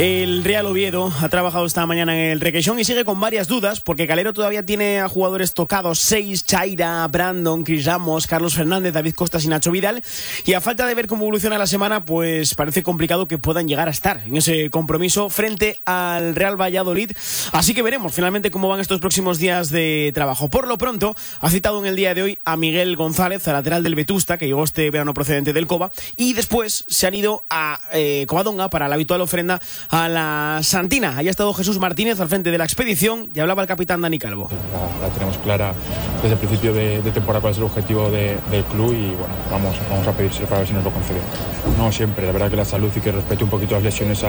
El Real Oviedo ha trabajado esta mañana en el Requeixón y sigue con varias dudas porque Calero todavía tiene a jugadores tocados: Seis, Chaira, Brandon, Cris Ramos, Carlos Fernández, David Costas y Nacho Vidal, y a falta de ver cómo evoluciona la semana, pues parece complicado que puedan llegar a estar en ese compromiso frente al Real Valladolid. Así que veremos finalmente cómo van estos próximos días de trabajo. Por lo pronto ha citado en el día de hoy a Miguel González, a lateral del Vetusta, que llegó este verano procedente del Cova, y después se han ido a Covadonga para la habitual ofrenda a la Santina. Ahí ha estado Jesús Martínez al frente de la expedición y hablaba el capitán Dani Calvo. La tenemos clara desde el principio de temporada cuál es el objetivo del club y bueno, vamos a pedírselo para ver si nos lo concede. No siempre, la verdad que la salud y que respete un poquito las lesiones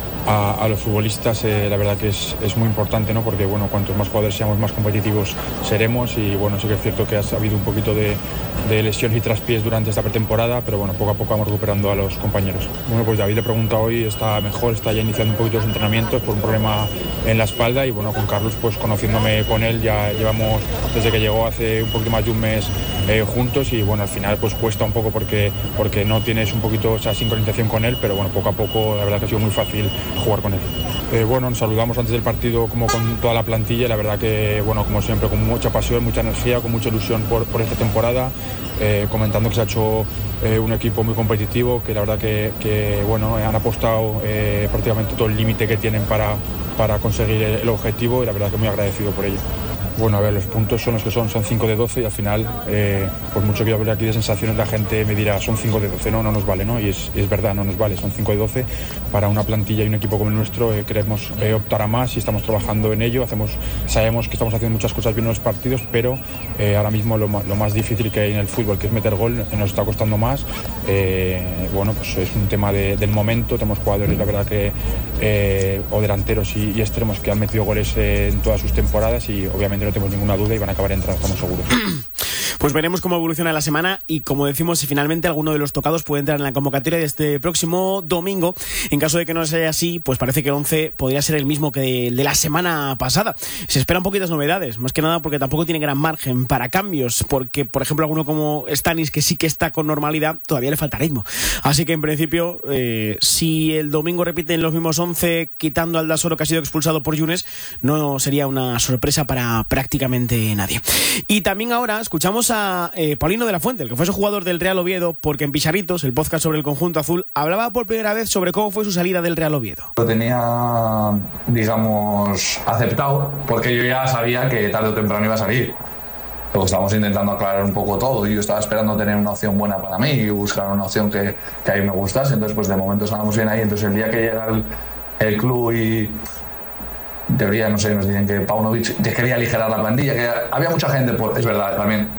a los futbolistas, la verdad que es muy importante, ¿no? Porque bueno, cuantos más jugadores seamos, más competitivos seremos, y bueno, sí que es cierto que ha habido un poquito de lesiones y traspiés durante esta pretemporada, pero bueno, poco a poco vamos recuperando a los compañeros. Bueno, pues David, le pregunta hoy, está mejor, está ya iniciando un poquito los entrenamientos por un problema en la espalda, y bueno, con Carlos, pues conociéndome con él, ya llevamos desde que llegó hace un poquito más de un mes juntos, y bueno, al final pues cuesta un poco porque no tienes un poquito esa sincronización con él, pero bueno, poco a poco la verdad que ha sido muy fácil jugar con él. Bueno, nos saludamos antes del partido como con toda la plantilla, y la verdad que bueno, como siempre, con mucha pasión, mucha energía, con mucha ilusión por esta temporada, comentando que se ha hecho un equipo muy competitivo, que la verdad que bueno, han apostado prácticamente todo el límite que tienen para conseguir el objetivo, y la verdad que muy agradecido por ello. Bueno, a ver, los puntos son los que son 5 de 12, y al final, por mucho que yo hable aquí de sensaciones, la gente me dirá, son 5 de 12, no nos vale, ¿no? Y es verdad, no nos vale, son 5 de 12. Para una plantilla y un equipo como el nuestro, queremos optar a más y estamos trabajando en ello. Sabemos que estamos haciendo muchas cosas bien en los partidos, pero ahora mismo lo más difícil que hay en el fútbol, que es meter gol, nos está costando más. Bueno, pues es un tema del momento. Tenemos jugadores, la verdad que, o delanteros y extremos, que han metido goles en todas sus temporadas, y obviamente no tenemos ninguna duda y van a acabar entrando, estamos seguros. Pues veremos cómo evoluciona la semana y, como decimos, si finalmente alguno de los tocados puede entrar en la convocatoria de este próximo domingo. En caso de que no sea así, pues parece que el 11 podría ser el mismo que el de la semana pasada. Se esperan poquitas novedades, más que nada porque tampoco tiene gran margen para cambios, porque, por ejemplo, alguno como Stanis, que sí que está con normalidad, todavía le falta ritmo. Así que, en principio, si el domingo repiten los mismos 11, quitando al Dasoro, que ha sido expulsado por Yunes, no sería una sorpresa para prácticamente nadie. Y también ahora escuchamos a Paulino de la Fuente, el que fue su jugador del Real Oviedo, porque en Pixarritos, el podcast sobre el conjunto azul, hablaba por primera vez sobre cómo fue su salida del Real Oviedo. Lo tenía, digamos, aceptado, porque yo ya sabía que tarde o temprano iba a salir. Luego estábamos intentando aclarar un poco todo, y yo estaba esperando tener una opción buena para mí y buscar una opción que a mí me gustase. Entonces, pues de momento estábamos bien ahí. Entonces, el día que llega el club y en teoría, no sé, nos dicen que Paunovic quería aligerar la plantilla, que había mucha gente, es verdad, también,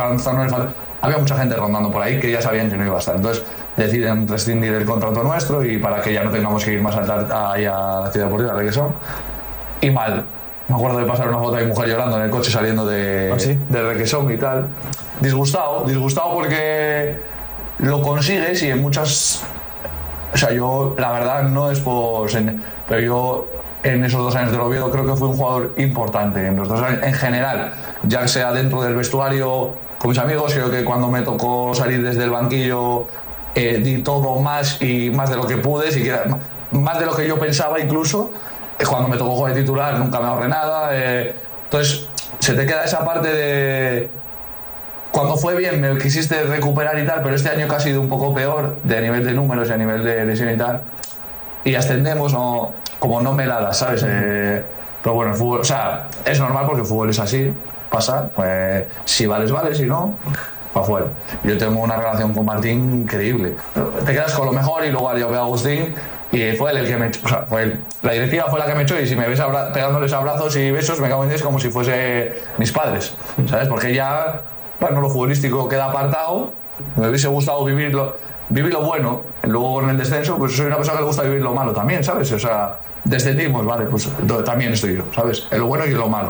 había mucha gente rondando por ahí que ya sabían que no iba a estar. Entonces deciden rescindir el contrato nuestro, y para que ya no tengamos que ir más ahí a la ciudad deportiva de Requesón. Y mal, me acuerdo de pasar una foto de mi mujer llorando en el coche saliendo de Requesón y tal. Disgustado porque lo consigues, y en muchas... O sea, yo, la verdad, no es por... Pero yo, en esos 2 años del Oviedo, creo que fui un jugador importante. En los 2 años, en general, ya sea dentro del vestuario, con mis amigos, creo que cuando me tocó salir desde el banquillo, di todo más y más de lo que pude, siquiera, más de lo que yo pensaba incluso. Cuando me tocó jugar de titular, nunca me ahorré nada. Entonces, se te queda esa parte de... Cuando fue bien me quisiste recuperar y tal, pero este año que ha sido un poco peor, de nivel de números y a nivel de lesión y tal, y ascendemos, como no me la das, ¿sabes? Pero bueno, el fútbol, o sea, es normal porque el fútbol es así, pasa, pues si vales, vales, si no, para afuera. Yo tengo una relación con Martín increíble. Te quedas con lo mejor, y luego yo veo a Agustín, y fue él el que me echó, o sea, fue él. La directiva fue la que me echó, y si me ves pegándoles abrazos y besos, me cago en Dios, como si fuese mis padres, ¿sabes? Porque ya, bueno, lo futbolístico queda apartado. Me hubiese gustado vivir lo bueno, luego con el descenso, pues soy una persona que le gusta vivir lo malo también, ¿sabes? O sea, descendimos, vale, pues también estoy yo, ¿sabes? En lo bueno y en lo malo.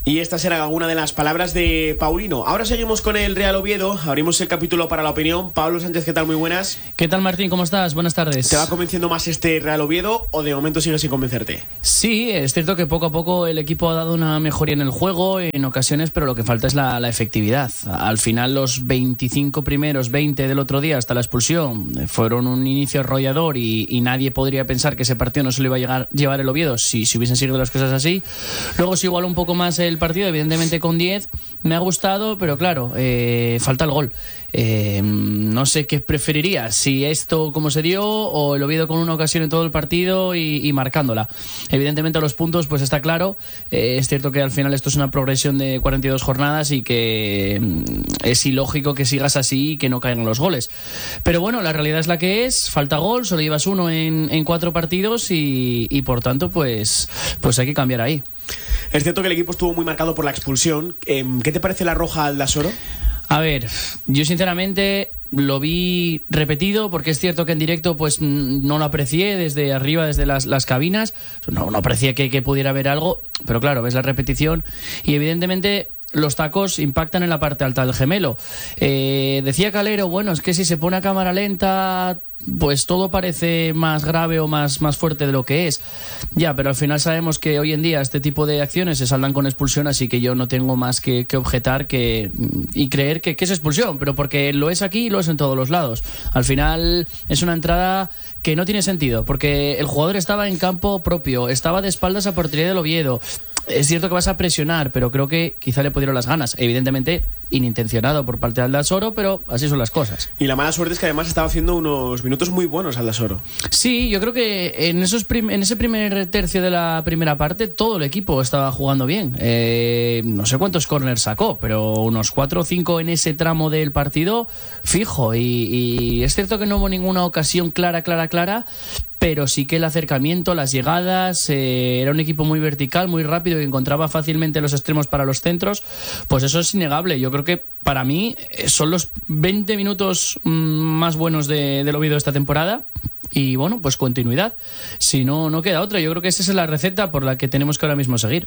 Y estas eran algunas de las palabras de Paulino. Ahora seguimos con el Real Oviedo. Abrimos el capítulo para la opinión. Pablo Sánchez, ¿qué tal? Muy buenas. ¿Qué tal, Martín? ¿Cómo estás? Buenas tardes. ¿Te va convenciendo más este Real Oviedo o de momento sigue sin convencerte? Sí, es cierto que poco a poco el equipo ha dado una mejoría en el juego en ocasiones, pero lo que falta es la efectividad. Al final los 25 primeros, 20 del otro día hasta la expulsión fueron un inicio arrollador y nadie podría pensar que ese partido no se lo iba a llevar el Oviedo si hubiesen seguido las cosas así. Luego se igualó un poco más el partido, evidentemente con 10. Me ha gustado, pero claro, falta el gol. No sé qué preferiría, si esto como se dio o el Oviedo con una ocasión en todo el partido y marcándola. Evidentemente los puntos, pues está claro. Es cierto que al final esto es una progresión de 42 jornadas y que es ilógico que sigas así y que no caigan los goles. Pero bueno, la realidad es la que es. Falta gol, solo llevas uno en 4 partidos y por tanto pues hay que cambiar ahí. Es cierto que el equipo estuvo muy marcado por la expulsión. ¿Qué te parece la roja al Aldasoro? A ver, yo sinceramente lo vi repetido porque es cierto que en directo pues no lo aprecié desde arriba, desde las cabinas. No aprecié que pudiera haber algo, pero claro, ves la repetición y evidentemente los tacos impactan en la parte alta del gemelo. Decía Calero, bueno, es que si se pone a cámara lenta pues todo parece más grave o más fuerte de lo que es. Ya, pero al final sabemos que hoy en día este tipo de acciones se saldan con expulsión, así que yo no tengo más que objetar y creer que es expulsión, pero porque lo es aquí y lo es en todos los lados. Al final es una entrada que no tiene sentido, porque el jugador estaba en campo propio, estaba de espaldas a portería del Oviedo. Es cierto que vas a presionar, pero creo que quizá le pudieron las ganas. Evidentemente, inintencionado por parte de Aldasoro, pero así son las cosas. Y la mala suerte es que además estaba haciendo unos minutos muy buenos Aldasoro. Sí, yo creo que en ese primer tercio de la primera parte todo el equipo estaba jugando bien. No sé cuántos corners sacó, pero unos 4 o 5 en ese tramo del partido fijo. Y es cierto que no hubo ninguna ocasión clara, pero sí que el acercamiento, las llegadas, era un equipo muy vertical, muy rápido, que encontraba fácilmente los extremos para los centros. Pues eso es innegable. Yo creo que para mí son los 20 minutos más buenos del Oviedo esta temporada. Y bueno, pues continuidad. Si no queda otra. Yo creo que esa es la receta por la que tenemos que ahora mismo seguir.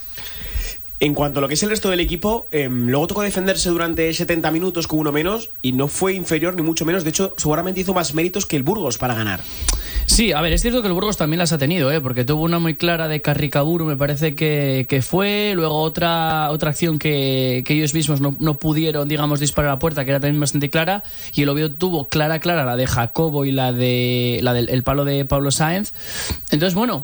En cuanto a lo que es el resto del equipo, luego tocó defenderse durante 70 minutos con uno menos y no fue inferior ni mucho menos. De hecho, seguramente hizo más méritos que el Burgos para ganar. Sí, a ver, es cierto que el Burgos también las ha tenido, porque tuvo una muy clara de Carricaburu, me parece que fue, luego otra acción que ellos mismos no pudieron, digamos, disparar a la puerta, que era también bastante clara, y el Oviedo tuvo clara la de Jacobo y la del palo de Pablo Sáenz. Entonces, bueno,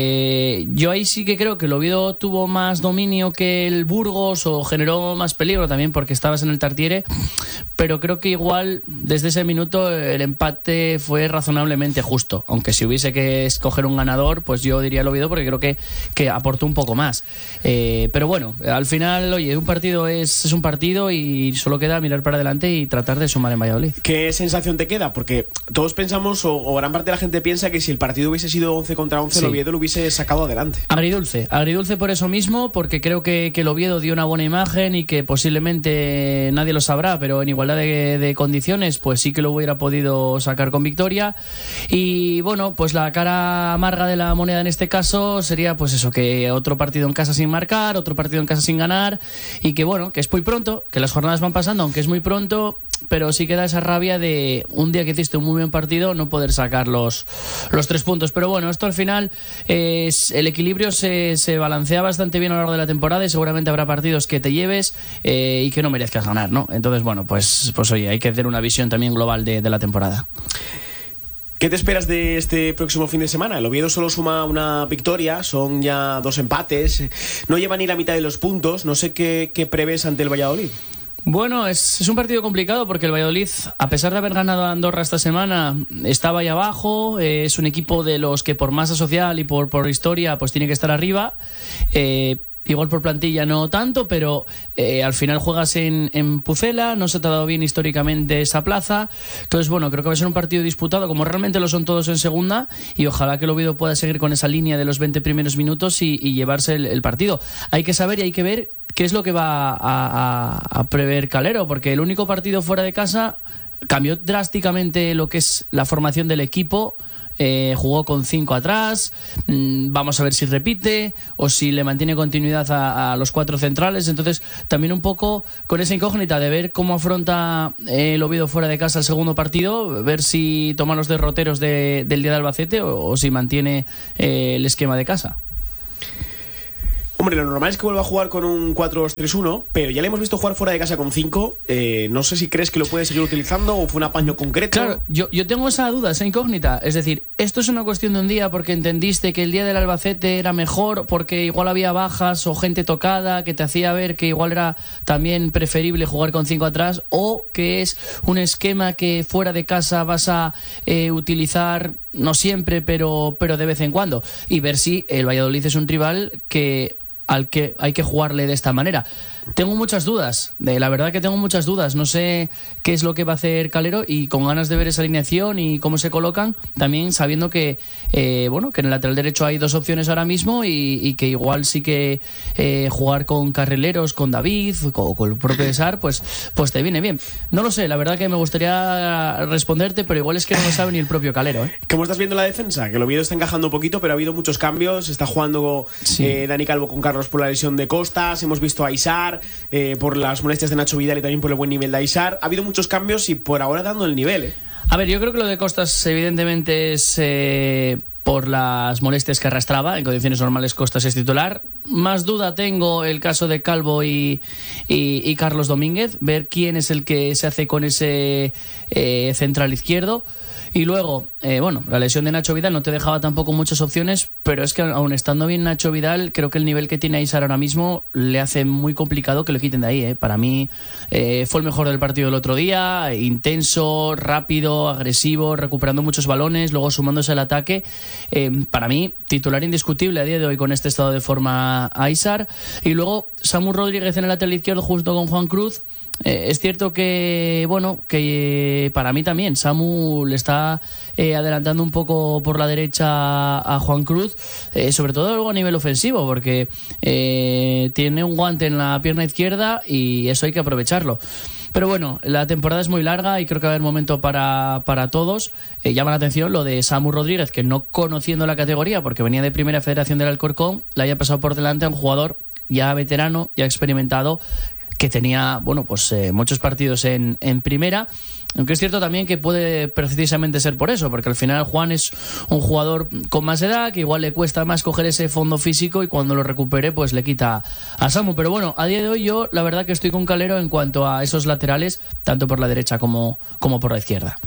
yo ahí sí que creo que el Oviedo tuvo más dominio que el Burgos o generó más peligro también porque estabas en el Tartiere, pero creo que igual desde ese minuto el empate fue razonablemente justo. Aunque si hubiese que escoger un ganador, pues yo diría el Oviedo porque creo que aportó un poco más. Pero bueno, al final, oye, un partido es un partido y solo queda mirar para adelante y tratar de sumar en Valladolid. ¿Qué sensación te queda? Porque todos pensamos, o gran parte de la gente piensa que si el partido hubiese sido 11 contra 11, sí, el Oviedo lo hubiese sacado adelante. Agridulce por eso mismo, porque creo que el Oviedo dio una buena imagen y que posiblemente nadie lo sabrá, pero en igualdad de condiciones, pues sí que lo hubiera podido sacar con victoria. Y bueno, pues la cara amarga de la moneda en este caso sería pues eso, que otro partido en casa sin marcar, otro partido en casa sin ganar y que bueno, que es muy pronto, que las jornadas van pasando, aunque es muy pronto, pero sí queda esa rabia de un día que hiciste un muy buen partido no poder sacar los 3 puntos. Pero bueno, esto al final el equilibrio se balancea bastante bien a lo largo de la temporada y seguramente habrá partidos que te lleves y que no merezcas ganar, ¿no? Entonces bueno, pues oye, hay que hacer una visión también global de la temporada. ¿Qué te esperas de este próximo fin de semana? El Oviedo solo suma una victoria, son ya 2 empates, no lleva ni la mitad de los puntos. No sé qué prevés ante el Valladolid. Bueno, es un partido complicado porque el Valladolid, a pesar de haber ganado a Andorra esta semana, estaba ahí abajo. Es un equipo de los que por masa social y por historia pues tiene que estar arriba. Igual por plantilla no tanto, pero al final juegas en Pucela, no se te ha dado bien históricamente esa plaza. Entonces, bueno, creo que va a ser un partido disputado, como realmente lo son todos en segunda, y ojalá que el Oviedo pueda seguir con esa línea de los 20 primeros minutos y llevarse el partido. Hay que saber y hay que ver qué es lo que va a prever Calero, porque el único partido fuera de casa cambió drásticamente lo que es la formación del equipo. jugó con 5 atrás, vamos a ver si repite o si le mantiene continuidad a los 4 centrales. Entonces también un poco con esa incógnita de ver cómo afronta el Oviedo fuera de casa el segundo partido, ver si toma los derroteros del día de Albacete o si mantiene el esquema de casa. Hombre, lo normal es que vuelva a jugar con un 4-2-3-1, pero ya le hemos visto jugar fuera de casa con 5. No sé si crees que lo puede seguir utilizando o fue un apaño concreto. Claro, yo tengo esa duda, esa incógnita. Es decir, esto es una cuestión de un día porque entendiste que el día del Albacete era mejor, porque igual había bajas o gente tocada que te hacía ver que igual era también preferible jugar con 5 atrás, o que es un esquema que fuera de casa vas a utilizar, no siempre, pero de vez en cuando, y ver si el Valladolid es un rival al que hay que jugarle de esta manera. Tengo muchas dudas, la verdad que tengo muchas dudas. No sé qué es lo que va a hacer Calero, y con ganas de ver esa alineación y cómo se colocan, también sabiendo que que en el lateral derecho hay 2 opciones ahora mismo y que igual sí que jugar con carrileros, con David o con el propio Sar, pues te viene bien. No lo sé, la verdad que me gustaría responderte, pero igual es que no lo sabe ni el propio Calero, ¿eh? ¿Cómo estás viendo la defensa? Que el Oviedo está encajando un poquito, pero ha habido muchos cambios. Está jugando Dani Calvo con Carlos por la lesión de Costas, hemos visto a Aisar por las molestias de Nacho Vidal y también por el buen nivel de Aisar. Ha habido muchos cambios y por ahora dando el nivel, ¿eh? A ver, yo creo que lo de Costas evidentemente es por las molestias que arrastraba. En condiciones normales Costas es titular. Más duda tengo el caso de Calvo y Carlos Domínguez, ver quién es el que se hace con ese central izquierdo. Y luego, la lesión de Nacho Vidal no te dejaba tampoco muchas opciones, pero es que aun estando bien Nacho Vidal, creo que el nivel que tiene Aisar ahora mismo le hace muy complicado que lo quiten de ahí, ¿eh? Para mí fue el mejor del partido del otro día, intenso, rápido, agresivo, recuperando muchos balones, luego sumándose al ataque. Para mí, titular indiscutible a día de hoy con este estado de forma Aisar. Y luego Samu Rodríguez en el lateral izquierdo junto con Juan Cruz. Es cierto que para mí también Samu le está adelantando un poco por la derecha a Juan Cruz, sobre todo luego a nivel ofensivo, porque tiene un guante en la pierna izquierda y eso hay que aprovecharlo. Pero bueno, la temporada es muy larga y creo que va a haber momento para todos. Llama la atención lo de Samu Rodríguez, que no conociendo la categoría, porque venía de Primera Federación del Alcorcón, le haya pasado por delante a un jugador ya veterano, ya experimentado, que tenía muchos partidos en primera, aunque es cierto también que puede precisamente ser por eso, porque al final Juan es un jugador con más edad, que igual le cuesta más coger ese fondo físico y cuando lo recupere pues le quita a Samu. Pero bueno, a día de hoy yo la verdad que estoy con Calero en cuanto a esos laterales, tanto por la derecha como por la izquierda.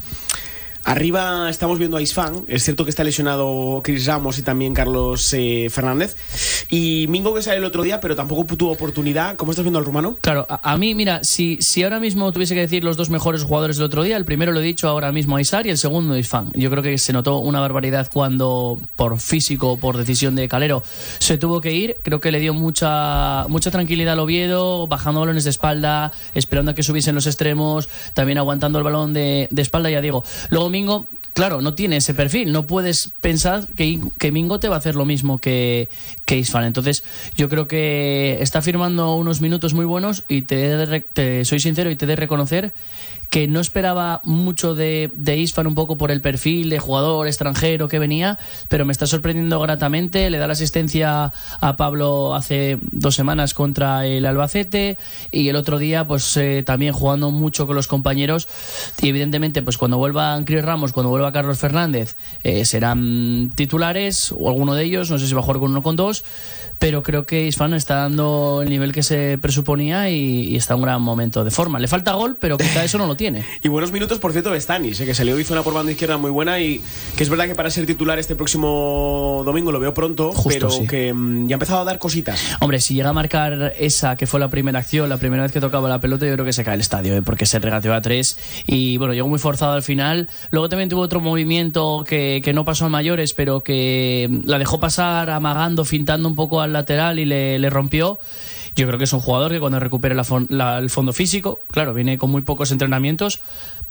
Arriba estamos viendo a Isfán. Es cierto que está lesionado Chris Ramos y también Carlos Fernández. Y Mingo, que sale el otro día, pero tampoco tuvo oportunidad. ¿Cómo estás viendo al rumano? Claro, a mí, mira, si ahora mismo tuviese que decir los 2 mejores jugadores del otro día, el primero lo he dicho ahora mismo a Aisar y el segundo Isfán. Yo creo que se notó una barbaridad cuando, por físico, por decisión de Calero, se tuvo que ir. Creo que le dio mucha tranquilidad al Oviedo, bajando balones de espalda, esperando a que subiesen los extremos, también aguantando el balón de espalda, ya digo. Luego Mingo, claro, no tiene ese perfil. No puedes pensar que Mingo te va a hacer lo mismo que Isfán. Entonces, yo creo que está firmando unos minutos muy buenos y te soy sincero y te he de reconocer que no esperaba mucho de Isfán, un poco por el perfil de jugador extranjero que venía, pero me está sorprendiendo gratamente. Le da la asistencia a Pablo hace 2 semanas contra el Albacete y el otro día también jugando mucho con los compañeros, y evidentemente cuando vuelvan Chris Ramos, cuando vuelva Carlos Fernández, serán titulares, o alguno de ellos, no sé si va a jugar con uno o con 2, pero creo que Isfán está dando el nivel que se presuponía y está en un gran momento de forma. Le falta gol, pero quizá eso no lo tiene. Y buenos minutos, por cierto, de Stanis, que salió, hizo una por banda izquierda muy buena, y que es verdad que para ser titular este próximo domingo lo veo pronto, justo, pero sí, que ya ha empezado a dar cositas. Hombre, si llega a marcar esa que fue la primera acción, la primera vez que tocaba la pelota, yo creo que se cae el estadio, porque se regateó a 3 y llegó muy forzado al final. Luego también tuvo otro movimiento que no pasó a mayores, pero que la dejó pasar amagando, fintando un poco al lateral y le rompió. Yo creo que es un jugador que cuando recupere el fondo físico, claro, viene con muy pocos entrenamientos,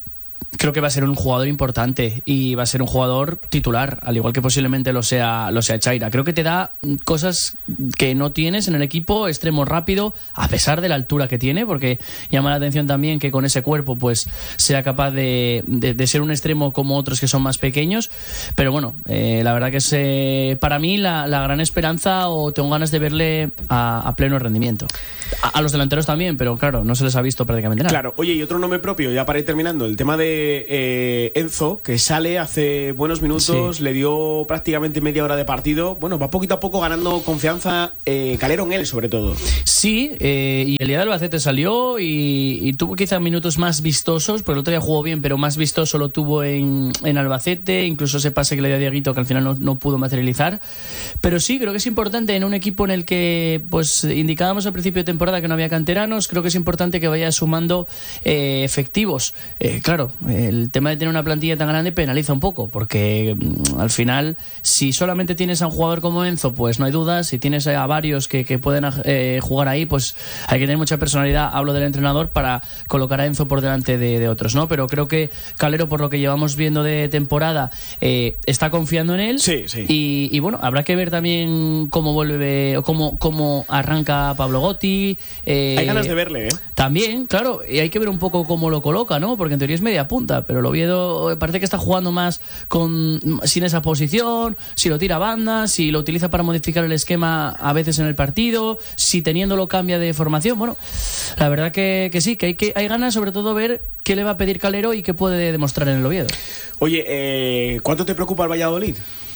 creo que va a ser un jugador importante y va a ser un jugador titular, al igual que posiblemente lo sea Chaira. Creo que te da cosas que no tienes en el equipo, extremo rápido, a pesar de la altura que tiene, porque llama la atención también que con ese cuerpo pues sea capaz de ser un extremo como otros que son más pequeños. Pero bueno, la verdad que es para mí la gran esperanza, o tengo ganas de verle a pleno rendimiento. A los delanteros también, pero claro, no se les ha visto prácticamente nada. Claro, oye, y otro nombre propio, ya para ir terminando, el tema de Enzo, que sale hace buenos minutos, le dio prácticamente media hora de partido. Bueno, va poquito a poco ganando confianza Calero en él, sobre todo. Sí, y el día de Albacete salió y tuvo quizá minutos más vistosos, porque el otro día jugó bien, pero más vistoso lo tuvo en Albacete, incluso ese pase que le dio a Dieguito, que al final no pudo materializar. Pero sí, creo que es importante en un equipo en el que pues indicábamos al principio de temporada que no había canteranos. Creo que es importante que vaya sumando efectivos. Claro, el tema de tener una plantilla tan grande penaliza un poco, porque al final, si solamente tienes a un jugador como Enzo, pues no hay dudas. Si tienes a varios que pueden jugar ahí, pues hay que tener mucha personalidad, hablo del entrenador, para colocar a Enzo por delante de otros, ¿no? Pero creo que Calero, por lo que llevamos viendo de temporada, está confiando en él. Sí. Y bueno, habrá que ver también cómo vuelve o cómo arranca Pablo Gotti. Hay ganas de verle, ¿eh? También, claro, y hay que ver un poco cómo lo coloca, ¿no? Porque en teoría es media punta, pero el Oviedo parece que está jugando más sin esa posición, si lo tira a banda, si lo utiliza para modificar el esquema a veces en el partido, si teniéndolo cambia de formación. Bueno, la verdad que sí, que hay ganas, sobre todo, ver qué le va a pedir Calero y qué puede demostrar en el Oviedo. Oye, ¿cuánto te preocupa el Valladolid?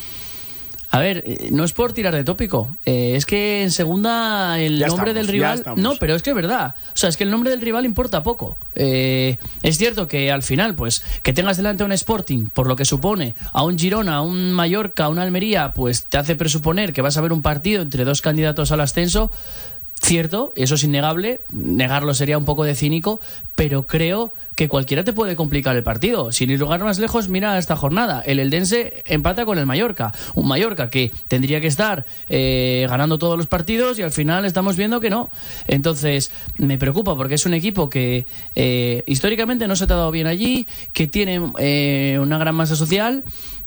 A ver, no es por tirar de tópico, es que en segunda el Ya nombre estamos, del rival... ya No, pero es que es verdad. O sea, es que el nombre del rival importa poco. Es cierto que al final, pues, que tengas delante a un Sporting, por lo que supone, a un Girona, a un Mallorca, a un Almería, pues te hace presuponer que vas a ver un partido entre dos candidatos al ascenso. Cierto, eso es innegable, negarlo sería un poco de cínico, pero creo que cualquiera te puede complicar el partido. Sin ir lugar más lejos, mira esta jornada. El Eldense empata con el Mallorca. Un Mallorca que tendría que estar ganando todos los partidos y al final estamos viendo que no. Entonces, me preocupa porque es un equipo que históricamente no se ha dado bien allí, que tiene una gran masa social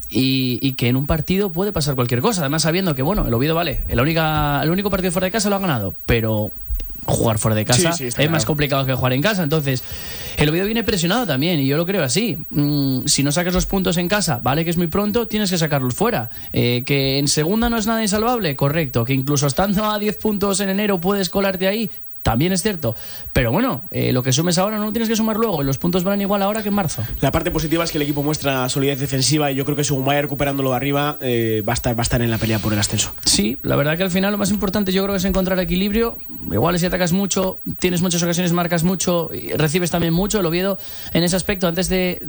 y que en un partido puede pasar cualquier cosa. Además, sabiendo que, bueno, el Oviedo, vale, el único partido fuera de casa lo ha ganado, pero jugar fuera de casa sí, es claro, más complicado que jugar en casa. Entonces, el Oviedo viene presionado también, y yo lo creo así. Si no sacas los puntos en casa, vale que es muy pronto, tienes que sacarlos fuera. Que en segunda no es nada insalvable, correcto. Que incluso estando a 10 puntos en enero puedes colarte ahí, también es cierto. Pero bueno, lo que sumes ahora no lo tienes que sumar luego, y los puntos van igual ahora que en marzo. La parte positiva es que el equipo muestra solidez defensiva, y yo creo que según vaya recuperándolo de arriba, va a estar en la pelea por el ascenso. Sí, la verdad que al final lo más importante yo creo que es encontrar equilibrio. Igual si atacas mucho, tienes muchas ocasiones, marcas mucho y recibes también mucho. El Oviedo en ese aspecto, antes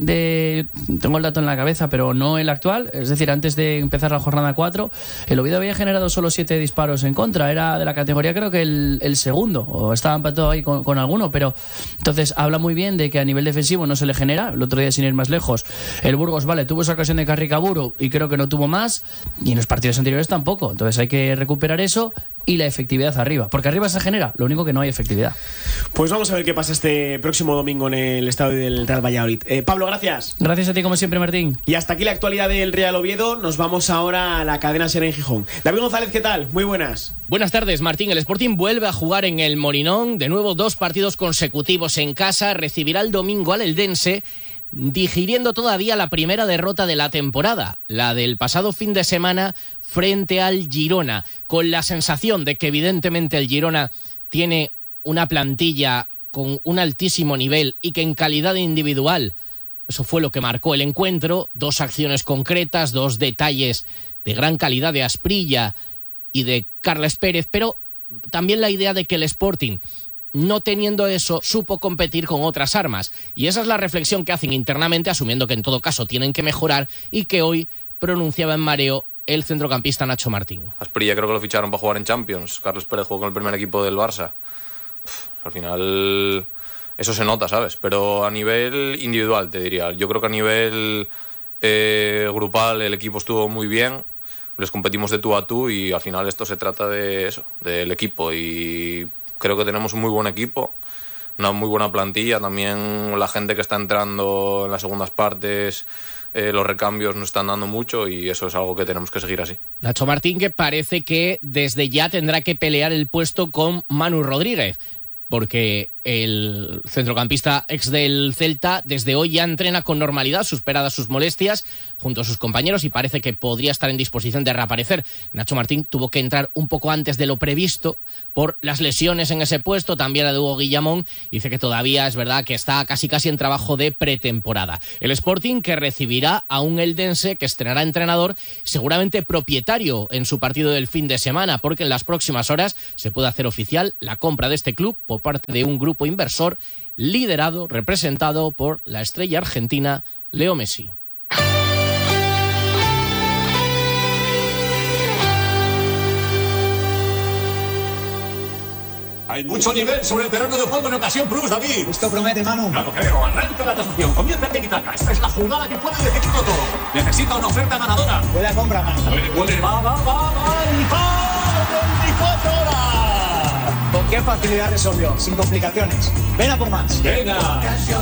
de tengo el dato en la cabeza, pero no el actual, es decir, antes de empezar la jornada 4, el Oviedo había generado solo 7 disparos en contra. Era de la categoría, creo que el segundo, o estaba empatado ahí con alguno, pero entonces habla muy bien de que a nivel defensivo no se le genera. El otro día, sin ir más lejos, el Burgos, vale, tuvo esa ocasión de Carricaburu y creo que no tuvo más, y en los partidos anteriores tampoco. Entonces hay que recuperar eso y la efectividad arriba, porque arriba se genera, lo único que no hay efectividad. Pues vamos a ver qué pasa este próximo domingo en el estadio del Real Valladolid. Pablo, gracias. Gracias a ti como siempre, Martín. Y hasta aquí la actualidad del Real Oviedo. Nos vamos ahora a la cadena SER en Gijón. David González, ¿qué tal? Muy buenas. Buenas tardes, Martín. El Sporting vuelve a jugar en el Molinón. De nuevo, 2 partidos consecutivos en casa. Recibirá el domingo al Eldense, digiriendo todavía la primera derrota de la temporada, la del pasado fin de semana frente al Girona, con la sensación de que evidentemente el Girona tiene una plantilla con un altísimo nivel y que en calidad individual, eso fue lo que marcó el encuentro. 2 acciones concretas, 2 detalles de gran calidad de Asprilla y de Carles Pérez, pero también la idea de que el Sporting, no teniendo eso, supo competir con otras armas. Y esa es la reflexión que hacen internamente, asumiendo que en todo caso tienen que mejorar, y que hoy pronunciaba en mareo el centrocampista Nacho Martín. Asprilla creo que lo ficharon para jugar en Champions. Carles Pérez jugó con el primer equipo del Barça. Al final eso se nota, ¿sabes? Pero a nivel individual, te diría. Yo creo que a nivel grupal el equipo estuvo muy bien. Les competimos de tú a tú y al final esto se trata de eso, del equipo. Y creo que tenemos un muy buen equipo. una muy buena plantilla. También la gente que está entrando en las segundas partes, los recambios nos están dando mucho y eso es algo que tenemos que seguir así. Nacho Martín, que parece que desde ya tendrá que pelear el puesto con Manu Rodríguez, porque el centrocampista ex del Celta desde hoy ya entrena con normalidad, superadas sus molestias, junto a sus compañeros, y parece que podría estar en disposición de reaparecer. Nacho Martín tuvo que entrar un poco antes de lo previsto por las lesiones en ese puesto, también la de Hugo Guillamón. Dice que todavía es verdad que está casi en trabajo de pretemporada. El Sporting, que recibirá a un Eldense que estrenará entrenador, seguramente propietario en su partido del fin de semana, porque en las próximas horas se puede hacer oficial la compra de este club por parte de un grupo inversor representado por la estrella argentina Leo Messi. Hay mucho nivel sobre el terreno de juego en ocasión plus, David. Esto promete, Manu. No lo creo. Arranca la tasación. Comienza el tiki-taka. Esta es la jugada que puede definirlo todo. Necesita una oferta ganadora. Buena compra, Manu. Puede. Va. Y va. 24 horas. ¿Con qué facilidad resolvió? Sin complicaciones. Ven a por más. Venga.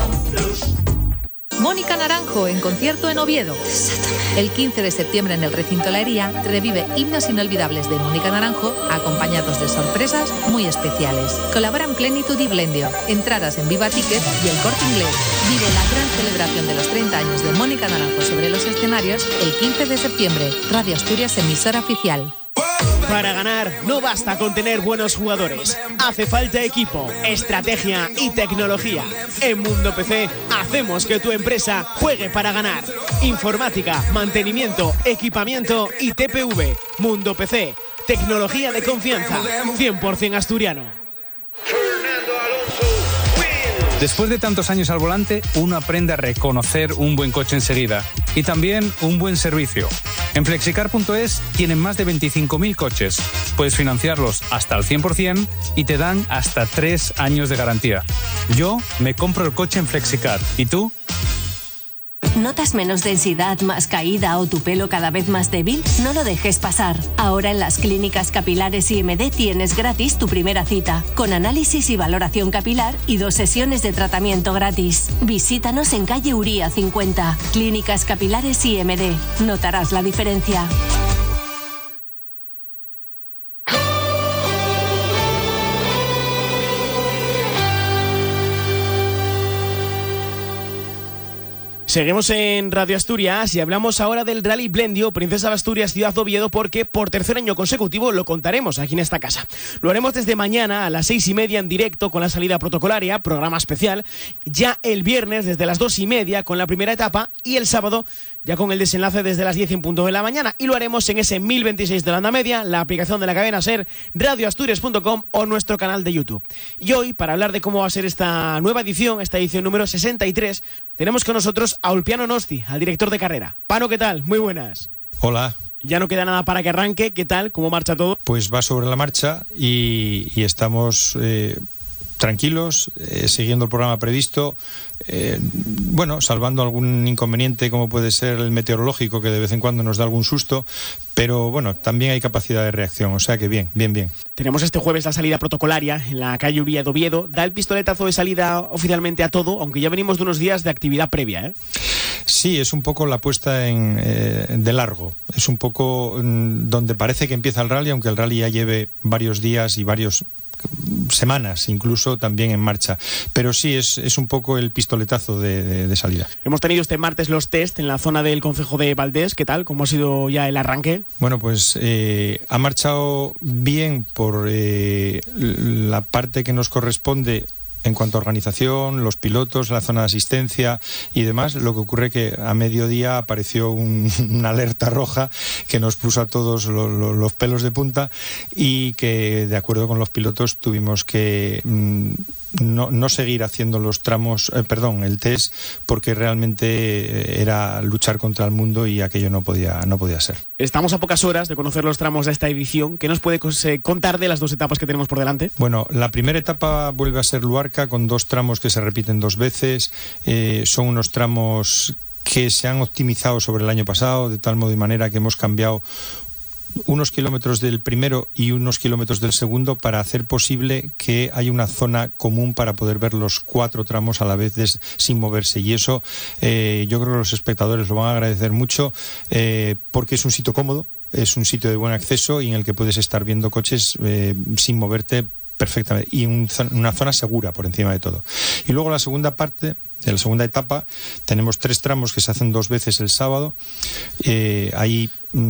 Mónica Naranjo en concierto en Oviedo. El 15 de septiembre en el recinto La Hería revive himnos inolvidables de Mónica Naranjo, acompañados de sorpresas muy especiales. Colaboran Plenitud y Blendio. Entradas en Viva Ticket y El Corte Inglés. Vive la gran celebración de los 30 años de Mónica Naranjo sobre los escenarios el 15 de septiembre. Radio Asturias, emisora oficial. Para ganar no basta con tener buenos jugadores, hace falta equipo, estrategia y tecnología. En Mundo PC hacemos que tu empresa juegue para ganar. Informática, mantenimiento, equipamiento y TPV. Mundo PC, tecnología de confianza, 100% asturiano. Después de tantos años al volante, uno aprende a reconocer un buen coche enseguida y también un buen servicio. En Flexicar.es tienen más de 25.000 coches. Puedes financiarlos hasta al 100% y te dan hasta 3 años de garantía. Yo me compro el coche en Flexicar. ¿Y tú? ¿Notas menos densidad, más caída o tu pelo cada vez más débil? No lo dejes pasar. Ahora en las clínicas capilares IMD tienes gratis tu primera cita, con análisis y valoración capilar y 2 sesiones de tratamiento gratis. Visítanos en calle Uría 50. Clínicas Capilares IMD. Notarás la diferencia. Seguimos en Radio Asturias y hablamos ahora del Rally Blendio Princesa de Asturias Ciudad de Oviedo, porque por tercer año consecutivo lo contaremos aquí en esta casa. Lo haremos desde mañana a las 6:30 en directo con la salida protocolaria, programa especial, ya el viernes desde las 2:30 con la primera etapa y el sábado ya con el desenlace desde las 10 en punto de la mañana, y lo haremos en ese 1026 de la onda media, la aplicación de la cadena SER, radioasturias.com o nuestro canal de YouTube. Y hoy, para hablar de cómo va a ser esta nueva edición, esta edición número 63, tenemos con nosotros a Ulpiano Nosti, al director de carrera. Pano, ¿qué tal? Muy buenas. Hola. Ya no queda nada para que arranque. ¿Qué tal? ¿Cómo marcha todo? Pues va sobre la marcha y estamos tranquilos, siguiendo el programa previsto. Bueno, salvando algún inconveniente como puede ser el meteorológico, que de vez en cuando nos da algún susto, pero bueno, también hay capacidad de reacción, o sea que bien. Tenemos este jueves la salida protocolaria en la calle Uría de Oviedo. Da el pistoletazo de salida oficialmente a todo, aunque ya venimos de unos días de actividad previa, ¿eh? Sí, es un poco la puesta de largo, es un poco donde parece que empieza el rally, aunque el rally ya lleve varios días y varios semanas incluso también en marcha, pero sí es un poco el pistoletazo de salida. Hemos tenido este martes los test en la zona del concejo de Valdés. ¿Qué tal? ¿Cómo ha sido ya el arranque? Bueno, pues ha marchado bien por la parte que nos corresponde en cuanto a organización, los pilotos, la zona de asistencia y demás. Lo que ocurre que a mediodía apareció una alerta roja que nos puso a todos los pelos de punta, y que, de acuerdo con los pilotos, tuvimos que no seguir haciendo los tramos, el test, porque realmente era luchar contra el mundo y aquello no podía ser. Estamos a pocas horas de conocer los tramos de esta edición. ¿Qué nos puede contar de las 2 etapas que tenemos por delante? Bueno, la primera etapa vuelve a ser Luarca, con 2 tramos que se repiten 2 veces. Son unos tramos que se han optimizado sobre el año pasado, de tal modo y manera que hemos cambiado unos kilómetros del primero y unos kilómetros del segundo para hacer posible que haya una zona común para poder ver los 4 tramos a la vez sin moverse, y eso yo creo que los espectadores lo van a agradecer mucho, porque es un sitio cómodo, es un sitio de buen acceso y en el que puedes estar viendo coches sin moverte perfectamente, y una zona segura por encima de todo. Y luego la segunda parte, de la segunda etapa, tenemos 3 tramos que se hacen 2 veces el sábado. Ahí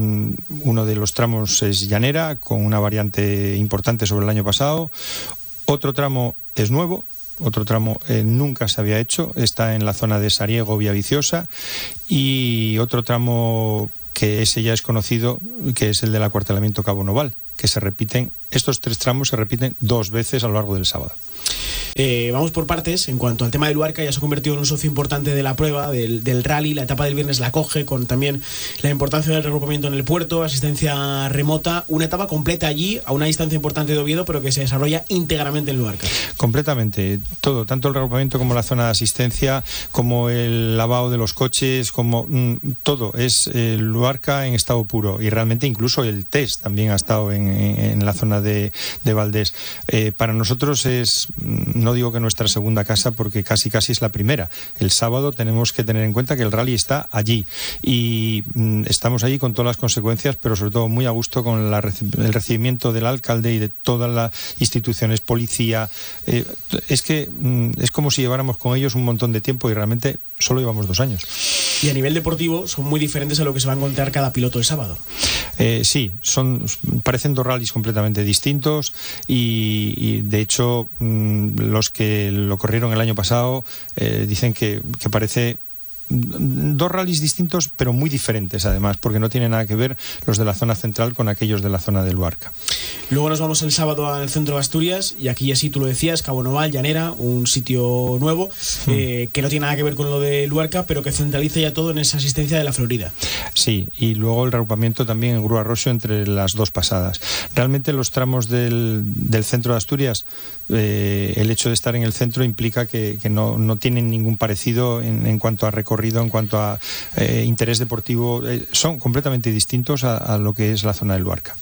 uno de los tramos es llanera, con una variante importante sobre el año pasado. Otro tramo es nuevo. Otro tramo nunca se había hecho, está en la zona de Sariego, Villaviciosa, y otro tramo que ese ya es conocido, que es el del acuartelamiento Cabo Noval, que se repiten, estos 3 tramos se repiten 2 veces a lo largo del sábado. Vamos por partes. En cuanto al tema de Luarca, ya se ha convertido en un socio importante de la prueba, del rally. La etapa del viernes la coge, con también la importancia del reagrupamiento en el puerto, asistencia remota, una etapa completa allí, a una distancia importante de Oviedo, pero que se desarrolla íntegramente en Luarca. Completamente, todo, tanto el reagrupamiento como la zona de asistencia, como el lavado de los coches, como todo, es Luarca en estado puro, y realmente incluso el test también ha estado en la zona de Valdés. Para nosotros es, no digo que nuestra segunda casa, porque casi es la primera. El sábado tenemos que tener en cuenta que el rally está allí, y estamos allí con todas las consecuencias, pero sobre todo muy a gusto con el recibimiento del alcalde y de todas las instituciones, policía. Es que es como si lleváramos con ellos un montón de tiempo, y realmente solo llevamos 2 años. Y a nivel deportivo son muy diferentes a lo que se va a encontrar cada piloto el sábado. Sí, parecen 2 rallies completamente distintos, y de hecho los que lo corrieron el año pasado dicen que parece 2 rallies distintos, pero muy diferentes además, porque no tiene nada que ver los de la zona central con aquellos de la zona de Luarca. Luego nos vamos el sábado al centro de Asturias, y aquí, así tú lo decías, Cabo Noval, llanera, un sitio nuevo, que no tiene nada que ver con lo de Luarca, pero que centraliza ya todo en esa asistencia de la Florida. Sí, y luego el reagrupamiento también en Grúa Rosso entre las 2 pasadas. Realmente los tramos del centro de Asturias, el hecho de estar en el centro implica que no tienen ningún parecido en cuanto a recorrido, en cuanto a interés deportivo, son completamente distintos a lo que es la zona del Luarca.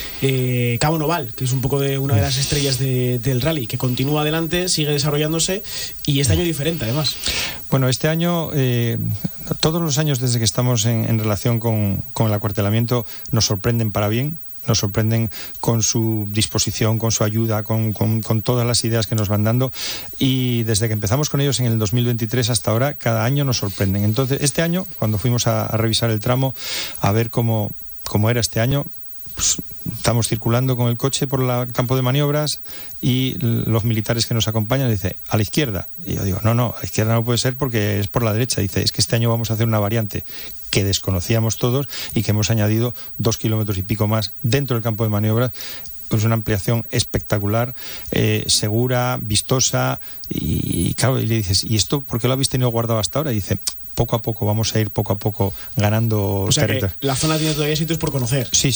Cabo Noval, que es un poco de una de las estrellas del rally, que continúa adelante, sigue desarrollándose, y este año diferente además. Bueno, este año, todos los años desde que estamos en relación con el acuartelamiento nos sorprenden para bien. Nos sorprenden con su disposición, con su ayuda, con todas las ideas que nos van dando, y desde que empezamos con ellos en el 2023 hasta ahora, cada año nos sorprenden. Entonces, este año, cuando fuimos a revisar el tramo, a ver cómo era este año, pues, estamos circulando con el coche por el campo de maniobras, y los militares que nos acompañan dicen, a la izquierda. Y yo digo, no, a la izquierda no puede ser, porque es por la derecha. Dice, es que este año vamos a hacer una variante que desconocíamos todos y que hemos añadido 2 kilómetros y pico más dentro del campo de maniobras. Es una ampliación espectacular, segura, vistosa, y claro, y le dices, ¿y esto por qué lo habéis tenido guardado hasta ahora? Y dice, poco a poco, vamos a ir poco a poco ganando territorio. Que la zona tiene todavía sitios por conocer. Sí.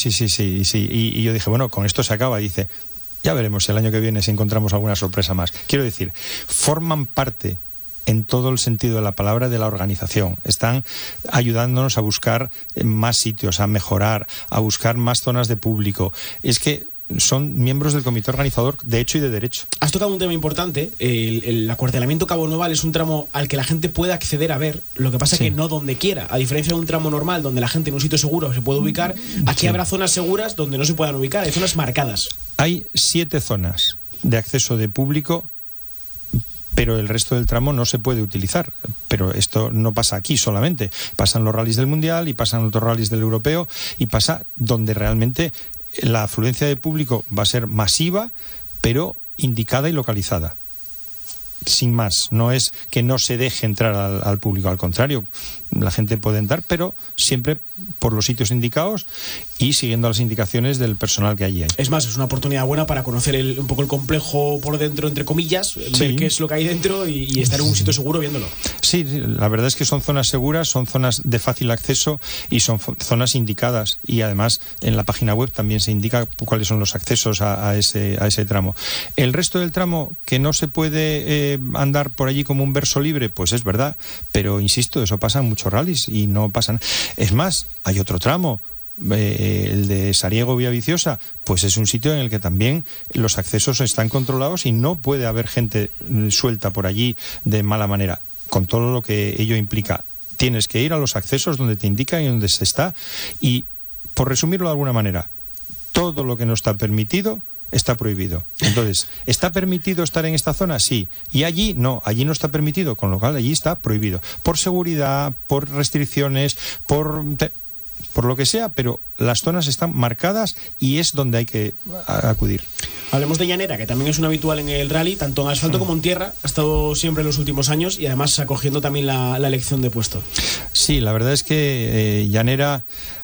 Y yo dije, bueno, con esto se acaba. Y dice, ya veremos si el año que viene si encontramos alguna sorpresa más. Quiero decir, forman parte, en todo el sentido de la palabra, de la organización. Están ayudándonos a buscar más sitios, a mejorar, a buscar más zonas de público. Es que son miembros del comité organizador de hecho y de derecho. Has tocado un tema importante. El acuartelamiento Cabo Noval es un tramo al que la gente puede acceder a ver, lo que pasa es que no donde quiera. A diferencia de un tramo normal donde la gente en un sitio seguro se puede ubicar, aquí habrá zonas seguras donde no se puedan ubicar, hay zonas marcadas. Hay 7 zonas de acceso de público, pero el resto del tramo no se puede utilizar. Pero esto no pasa aquí solamente, pasan los rallies del Mundial y pasan otros rallies del Europeo, y pasa donde realmente la afluencia de público va a ser masiva, pero indicada y localizada. Sin más, no es que no se deje entrar al público, al contrario, la gente puede entrar, pero siempre por los sitios indicados y siguiendo las indicaciones del personal que allí hay. Es más, es una oportunidad buena para conocer un poco el complejo por dentro, entre comillas, ver qué es lo que hay dentro y estar en un sitio seguro viéndolo. Sí, la verdad es que son zonas seguras, son zonas de fácil acceso y son zonas indicadas, y además en la página web también se indica cuáles son los accesos a ese tramo. El resto del tramo, que no se puede andar por allí como un verso libre, pues es verdad, pero insisto, eso pasa en muchos rallies y no pasan. Es más, hay otro tramo el de Sariego Villaviciosa, pues es un sitio en el que también los accesos están controlados y no puede haber gente suelta por allí de mala manera, con todo lo que ello implica. Tienes que ir a los accesos donde te indican y donde se está, y por resumirlo de alguna manera, todo lo que no está permitido está prohibido. Entonces, ¿está permitido estar en esta zona? Sí. Y allí no está permitido, con lo cual allí está prohibido. Por seguridad, por restricciones, por lo que sea, pero las zonas están marcadas y es donde hay que acudir. Hablemos de Llanera, que también es un habitual en el rally, tanto en asfalto como en tierra, ha estado siempre en los últimos años y además acogiendo también la elección de puesto. Sí, la verdad es que Llanera,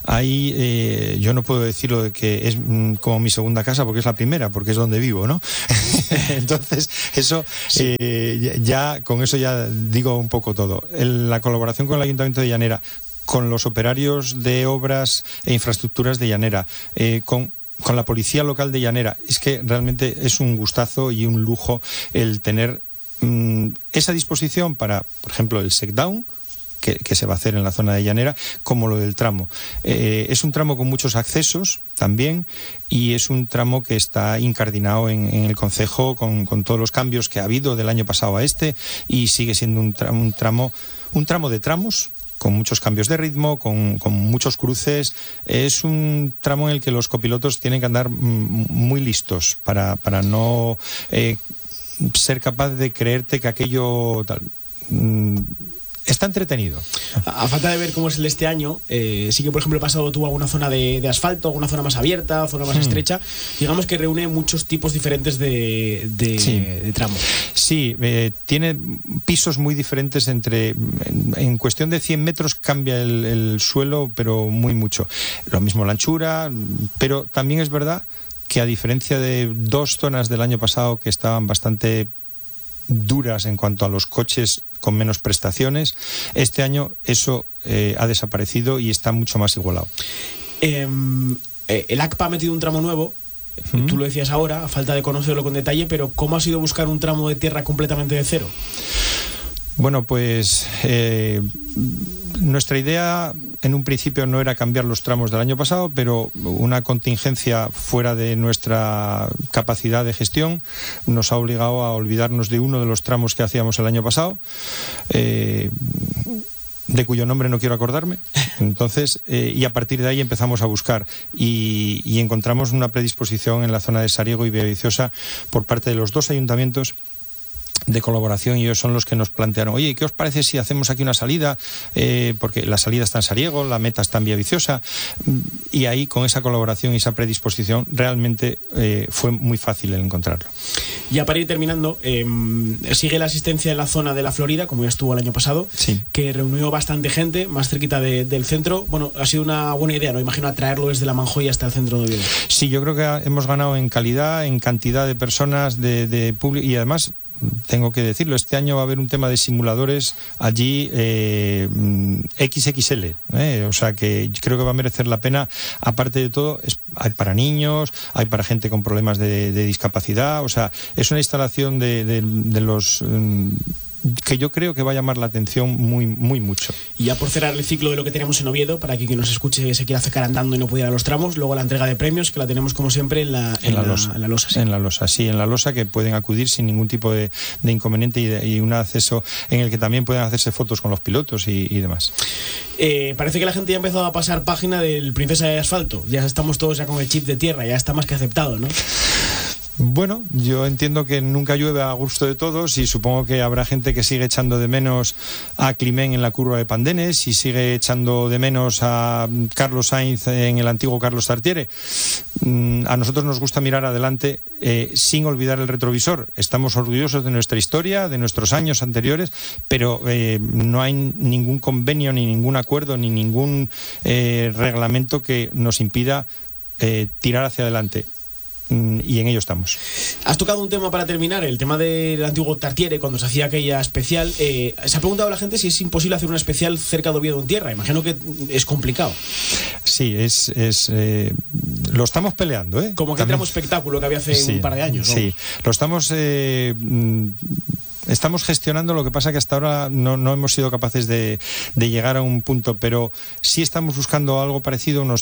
ahí yo no puedo decirlo de que es como mi segunda casa porque es la primera, porque es donde vivo, ¿no? Entonces, eso, sí. Ya con eso ya digo un poco todo. La colaboración con el Ayuntamiento de Llanera, con los operarios de obras e infraestructuras de Llanera, con la policía local de Llanera, es que realmente es un gustazo y un lujo el tener esa disposición para, por ejemplo, el Shakedown, que se va a hacer en la zona de Llanera, como lo del tramo. Es un tramo con muchos accesos también, y es un tramo que está incardinado en el concejo con todos los cambios que ha habido del año pasado a este, y sigue siendo un tramo de tramos, con muchos cambios de ritmo, con muchos cruces. Es un tramo en el que los copilotos tienen que andar muy listos para no ser capaz de creerte que aquello tal. Está entretenido. A falta de ver cómo es el de este año, sí que por ejemplo el pasado tuvo alguna zona de asfalto, alguna zona más abierta, zona más estrecha, digamos que reúne muchos tipos diferentes de tramos. Sí, tiene pisos muy diferentes en cuestión de 100 metros cambia el suelo, pero muy mucho. Lo mismo la anchura, pero también es verdad que a diferencia de 2 zonas del año pasado que estaban bastante duras en cuanto a los coches con menos prestaciones, este año eso ha desaparecido y está mucho más igualado. El ACPA ha metido un tramo nuevo, tú lo decías ahora, a falta de conocerlo con detalle, pero ¿cómo ha sido buscar un tramo de tierra completamente de cero? Bueno, pues nuestra idea en un principio no era cambiar los tramos del año pasado, pero una contingencia fuera de nuestra capacidad de gestión nos ha obligado a olvidarnos de uno de los tramos que hacíamos el año pasado, de cuyo nombre no quiero acordarme. Entonces, y a partir de ahí empezamos a buscar y encontramos una predisposición en la zona de Sariego y Villaviciosa por parte de los 2 ayuntamientos de colaboración, y ellos son los que nos plantearon: oye, ¿qué os parece si hacemos aquí una salida? Porque la salida está en Sariego, la meta está en Villaviciosa, y ahí con esa colaboración y esa predisposición realmente fue muy fácil el encontrarlo. Ya para ir terminando, sigue la asistencia en la zona de la Florida, como ya estuvo el año pasado, sí, que reunió bastante gente, más cerquita del centro. Bueno, ha sido una buena idea, ¿no? Imagino atraerlo desde la Manjoya hasta el centro de Oviedo. Sí, yo creo que hemos ganado en calidad, en cantidad de personas, de público, y además tengo que decirlo, este año va a haber un tema de simuladores allí XXL, o sea que creo que va a merecer la pena. Aparte de todo, hay para niños, hay para gente con problemas de discapacidad, o sea, es una instalación de los que yo creo que va a llamar la atención muy, muy mucho. Y ya por cerrar el ciclo de lo que tenemos en Oviedo, para que quien nos escuche se quiera acercar andando y no pudiera a los tramos, luego la entrega de premios, que la tenemos como siempre en la losa. Sí. En la losa, sí, en la losa, que pueden acudir sin ningún tipo de inconveniente, y un acceso en el que también pueden hacerse fotos con los pilotos y demás. Parece que la gente ya ha empezado a pasar página del Princesa de Asfalto. Ya estamos todos ya con el chip de tierra, ya está más que aceptado, ¿no? Bueno, yo entiendo que nunca llueve a gusto de todos, y supongo que habrá gente que sigue echando de menos a Climent en la curva de Pandenes y sigue echando de menos a Carlos Sainz en el antiguo Carlos Tartiere. A nosotros nos gusta mirar adelante sin olvidar el retrovisor. Estamos orgullosos de nuestra historia, de nuestros años anteriores, pero no hay ningún convenio, ni ningún acuerdo, ni ningún reglamento que nos impida tirar hacia adelante. Y en ello estamos. Has tocado un tema para terminar, el tema del antiguo Tartiere, cuando se hacía aquella especial. Se ha preguntado a la gente si es imposible hacer una especial cerca de Oviedo en tierra. Imagino que es complicado. Sí, lo estamos peleando, ¿eh? Como que tramo espectáculo que había hace un par de años, ¿no? Sí, lo estamos gestionando. Lo que pasa que hasta ahora no hemos sido capaces de llegar a un punto, pero sí estamos buscando algo parecido, unos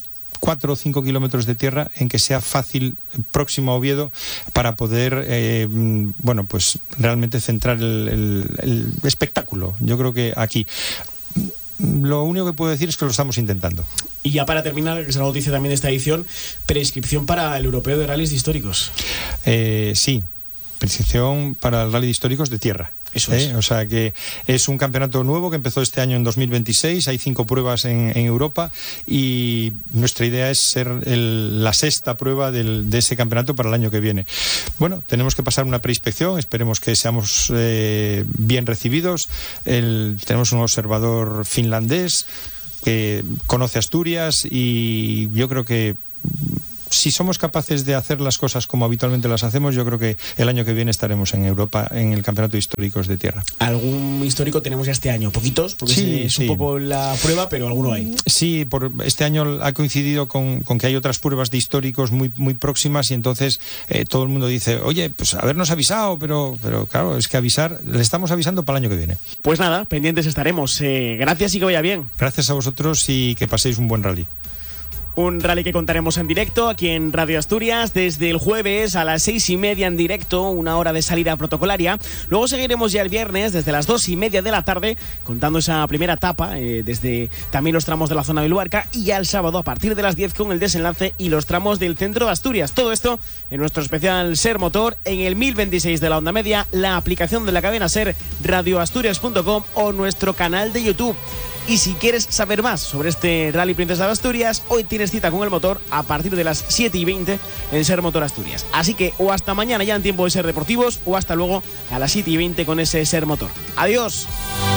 4 o 5 kilómetros de tierra en que sea fácil, próximo a Oviedo, para poder bueno, pues realmente centrar el espectáculo. Yo creo que aquí lo único que puedo decir es que lo estamos intentando. Y ya para terminar, que es la noticia también de esta edición, prescripción para el Europeo de Rallys de Históricos. Sí, prescripción para el Rally de Históricos de tierra. Eso es. O sea que es un campeonato nuevo que empezó este año en 2026, hay 5 pruebas en Europa y nuestra idea es ser la 6ª prueba de ese campeonato para el año que viene. Bueno, tenemos que pasar una preinspección, esperemos que seamos bien recibidos. Tenemos un observador finlandés que conoce Asturias y yo creo que si somos capaces de hacer las cosas como habitualmente las hacemos, yo creo que el año que viene estaremos en Europa en el Campeonato de Históricos de Tierra. ¿Algún histórico tenemos ya este año? Poquitos, porque es un poco la prueba, pero alguno hay. Sí, este año ha coincidido con que hay otras pruebas de históricos muy próximas y entonces todo el mundo dice, oye, pues habernos avisado, pero claro, es que le estamos avisando para el año que viene. Pues nada, pendientes estaremos. Gracias y que vaya bien. Gracias a vosotros y que paséis un buen rally. Un rally que contaremos en directo aquí en Radio Asturias desde el jueves a las 6:30 en directo, 1 hora de salida protocolaria. Luego seguiremos ya el viernes desde las 2:30 de la tarde contando esa primera etapa desde también los tramos de la zona de Luarca y ya el sábado a partir de las 10 con el desenlace y los tramos del centro de Asturias. Todo esto en nuestro especial Ser Motor en el 1026 de la onda media, la aplicación de la cadena Ser, radioasturias.com o nuestro canal de YouTube. Y si quieres saber más sobre este Rally Princesa de Asturias, hoy tienes cita con el motor a partir de las 7:20 en Ser Motor Asturias. Así que o hasta mañana ya en tiempo de Ser Deportivos o hasta luego a las 7:20 con ese Ser Motor. ¡Adiós!